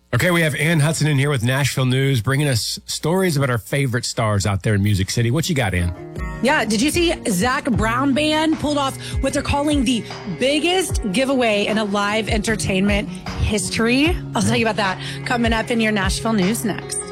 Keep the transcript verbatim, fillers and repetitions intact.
Okay, we have Ann Hudson in here with Nashville News, bringing us stories about our favorite stars out there in Music City. What you got, Ann? Yeah, did you see Zac Brown Band pulled off what they're calling the biggest giveaway in a live entertainment history? I'll tell you about that coming up in your Nashville News next.